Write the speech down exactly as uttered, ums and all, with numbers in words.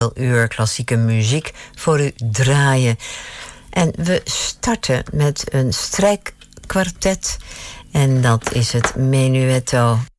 uur klassieke muziek voor u draaien. En we starten met een strijkkwartet. En dat is het Menuetto